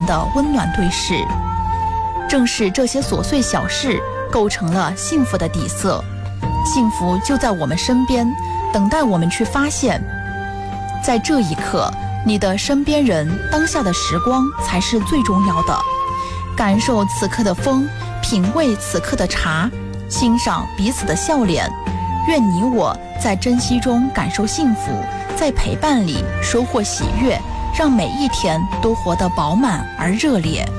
的温暖对视。正是这些琐碎小事构成了幸福的底色，幸福就在我们身边，等待我们去发现。在这一刻，你的身边人当下的时光才是最重要的。感受此刻的风，品味此刻的茶，欣赏彼此的笑脸。愿你我在珍惜中感受幸福，在陪伴里收获喜悦，让每一天都活得饱满而热烈。